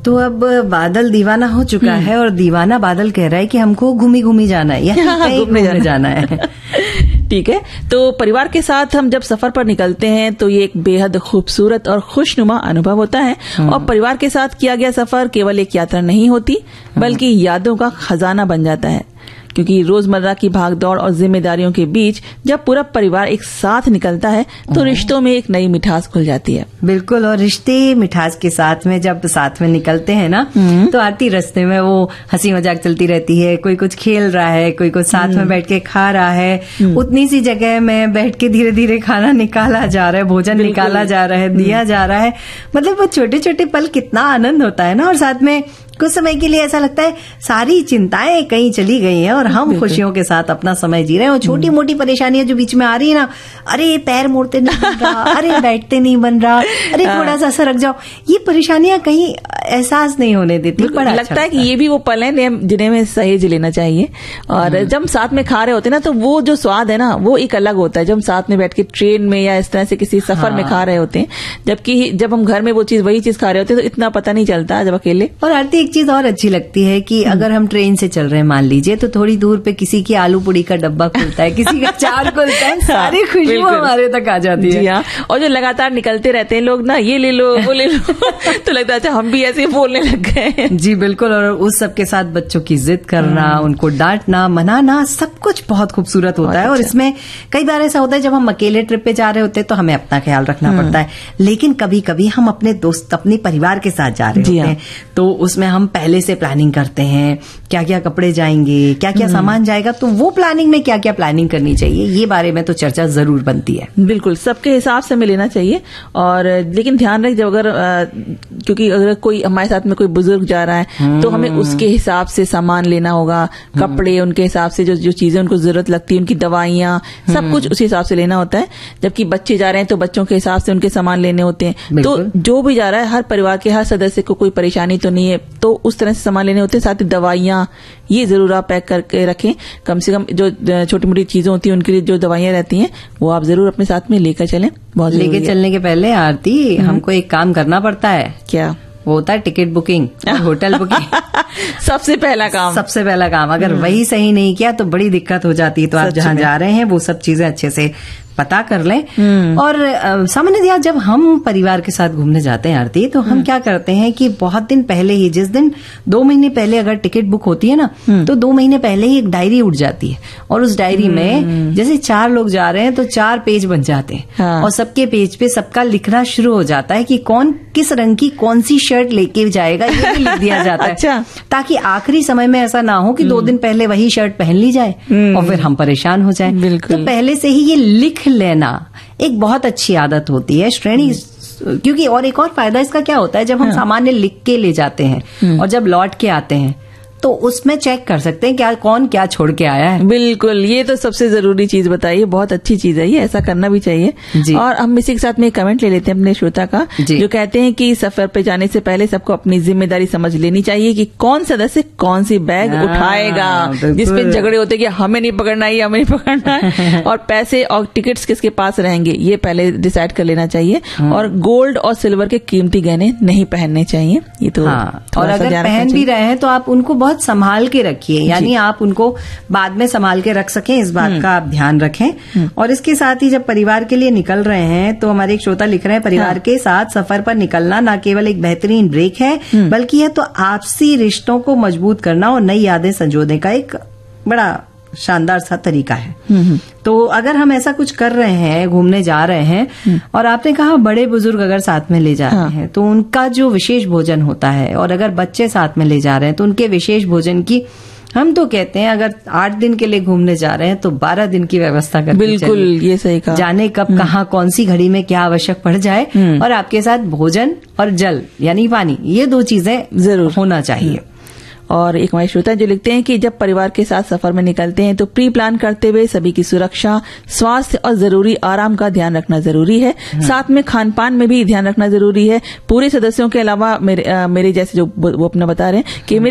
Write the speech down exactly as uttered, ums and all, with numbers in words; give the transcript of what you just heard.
तो अब बादल दीवाना हो चुका है और दीवाना बादल कह रहा है कि हमको घूमी घूमी जाना है या कहीं घूमने जाना, जाना है। ठीक है, तो परिवार के साथ हम जब सफर पर निकलते हैं तो ये एक बेहद खूबसूरत और खुशनुमा अनुभव होता है। और परिवार के साथ किया गया सफर केवल एक यात्रा नहीं होती बल्कि यादों का खजाना बन जाता है, क्योंकि रोजमर्रा की भागदौड़ और जिम्मेदारियों के बीच जब पूरा परिवार एक साथ निकलता है तो रिश्तों में एक नई मिठास खुल जाती है। बिल्कुल, और रिश्ते मिठास के साथ में जब साथ में निकलते हैं ना तो आती रास्ते में वो हंसी मजाक चलती रहती है, कोई कुछ खेल रहा है, कोई कुछ साथ में बैठ के खा रहा है, उतनी सी जगह में बैठ के धीरे धीरे खाना निकाला जा रहा है, भोजन निकाला जा रहा है, दिया जा रहा है। मतलब वो छोटे छोटे पल कितना आनंद होता है ना। और साथ में कुछ समय के लिए ऐसा लगता है सारी चिंताएं कहीं चली गई हैं और हम खुशियों के साथ अपना समय जी रहे हैं। और छोटी मोटी परेशानियां जो बीच में आ रही है ना, अरे पैर मोड़ते नहीं बन रहा, अरे बैठते नहीं बन रहा, अरे थोड़ा सा सरक जाओ, ये परेशानियां कहीं एहसास नहीं होने देती। बड़ा लगता अच्छा है कि ये भी वो पल है जिन्हें में सहेज लेना चाहिए। और जब साथ में खा रहे होते हैं ना तो वो जो स्वाद है ना वो एक अलग होता है जब हम साथ में बैठ के ट्रेन में या इस तरह से किसी सफर हाँ। में खा रहे होते हैं, जबकि जब हम घर में वो चीज वही चीज खा रहे होते हैं तो इतना पता नहीं चलता जब अकेले। और आरती एक चीज और अच्छी लगती है कि अगर हम ट्रेन से चल रहे हैं मान लीजिए, तो थोड़ी दूर पे किसी की आलू पूड़ी का डब्बा खुलता है, किसी का चाट खुलता है, सारी खुशबू हमारे तक आ जाती है। हाँ। और जो लगातार निकलते रहते हैं लोग ना, ये ले लो वो ले लो तो लगता है अच्छा हम भी ऐसे बोलने लग गए। जी बिल्कुल, और उस सब के साथ बच्चों की जिद करना, उनको डांटना, मनाना, सब कुछ बहुत खूबसूरत होता है। और इसमें कई बार ऐसा होता है जब हम अकेले ट्रिप पे जा रहे होते हैं तो हमें अपना ख्याल रखना पड़ता है, लेकिन कभी कभी हम अपने दोस्त अपने परिवार के साथ जा रहे होते हैं तो उसमें हम पहले से प्लानिंग करते हैं, क्या क्या कपड़े जाएंगे, क्या क्या सामान जाएगा, तो वो प्लानिंग में क्या क्या प्लानिंग करनी चाहिए, ये बारे में तो चर्चा जरूर बनती है। बिल्कुल, सबके हिसाब से हमें लेना चाहिए। और लेकिन ध्यान रख, जब अगर आ, क्योंकि अगर कोई हमारे साथ में कोई बुजुर्ग जा रहा है तो हमें उसके हिसाब से सामान लेना होगा, कपड़े उनके हिसाब से, जो जो चीजें उनको जरूरत लगती है, उनकी दवाइयां, सब कुछ उसी हिसाब से लेना होता है। जबकि बच्चे जा रहे हैं तो बच्चों के हिसाब से उनके सामान लेने होते हैं। तो जो भी जा रहा है हर परिवार के हर सदस्य को कोई परेशानी तो नहीं है, तो उस तरह से सामान लेने होते हैं। साथ ही दवाइयां, ये जरूर आप पैक करके रखें, कम से कम जो छोटी मोटी चीजें होती हैं उनके लिए जो दवाइयां रहती हैं वो आप जरूर अपने साथ में लेकर चलें। बहुत लेके चलने के पहले आरती हमको एक काम करना पड़ता है। क्या? वो होता है टिकट बुकिंग, होटल बुकिंग। सबसे पहला काम सबसे पहला काम अगर वही सही नहीं किया तो बड़ी दिक्कत हो जाती है। तो आप जहाँ जा रहे हैं वो सब चीजें अच्छे से पता कर लें। और सामान्यतः जब हम परिवार के साथ घूमने जाते हैं आरती, तो हम क्या करते हैं कि बहुत दिन पहले ही, जिस दिन दो महीने पहले अगर टिकट बुक होती है ना, तो दो महीने पहले ही एक डायरी उठ जाती है और उस डायरी में जैसे चार लोग जा रहे हैं तो चार पेज बन जाते हैं। हाँ। और सबके पेज पे सबका लिखना शुरू हो जाता है कि कौन किस रंग की कौन सी शर्ट लेके जाएगा, ये भी लिख दिया जाता है। अच्छा। ताकि आखिरी समय में ऐसा ना हो कि दो दिन पहले वही शर्ट पहन ली जाए और फिर हम परेशान हो जाए। तो पहले से ही ये लिख लेना एक बहुत अच्छी आदत होती है श्रेणी। क्योंकि और एक और फायदा इसका क्या होता है, जब हम सामान्य लिख के ले जाते हैं और जब लौट के आते हैं तो उसमें चेक कर सकते हैं क्या कौन क्या छोड़ के आया है। बिल्कुल, ये तो सबसे जरूरी चीज बताइए, बहुत अच्छी चीज है ये, ऐसा करना भी चाहिए। और हम इसी के साथ में एक कमेंट ले लेते हैं अपने श्रोता का, जो कहते हैं कि सफर पे जाने से पहले सबको अपनी जिम्मेदारी समझ लेनी चाहिए कि कौन सदस्य कौन सी बैग उठाएगा, जिसपे झगड़े होते कि हमें नहीं पकड़ना है, हमें नहीं पकड़ना है, और पैसे और टिकट्स किसके पास रहेंगे ये पहले डिसाइड कर लेना चाहिए। और गोल्ड और सिल्वर के कीमती गहने नहीं पहनने चाहिए, ये तो। और अगर पहन भी रहे हैं तो आप उनको बहुत संभाल के रखिए, यानी आप उनको बाद में संभाल के रख सकें, इस बात का आप ध्यान रखें। और इसके साथ ही जब परिवार के लिए निकल रहे हैं तो हमारे एक श्रोता लिख रहे हैं, परिवार हाँ। के साथ सफर पर निकलना न केवल एक बेहतरीन ब्रेक है बल्कि यह तो आपसी रिश्तों को मजबूत करना और नई यादें संजोने का एक बड़ा शानदार सा तरीका है। तो अगर हम ऐसा कुछ कर रहे हैं, घूमने जा रहे हैं, और आपने कहा बड़े बुजुर्ग अगर साथ में ले जा रहे हैं तो उनका जो विशेष भोजन होता है, और अगर बच्चे साथ में ले जा रहे हैं तो उनके विशेष भोजन की, हम तो कहते हैं अगर आठ दिन के लिए घूमने जा रहे हैं तो बारह दिन की व्यवस्था करनी चाहिए। बिल्कुल, ये सही कहा। जाने कब कहाँ कौन सी घड़ी में क्या आवश्यक पड़ जाए, और आपके साथ भोजन और जल यानी पानी, ये दो चीजें जरूर होना चाहिए। और एक हमारे श्रोता जो लिखते हैं कि जब परिवार के साथ सफर में निकलते हैं तो प्री प्लान करते हुए सभी की सुरक्षा, स्वास्थ्य और जरूरी आराम का ध्यान रखना जरूरी है। साथ में खान पान में भी ध्यान रखना जरूरी है। पूरे सदस्यों के अलावा मेरे, आ, मेरे जैसे जो वो अपना बता रहे हैं कि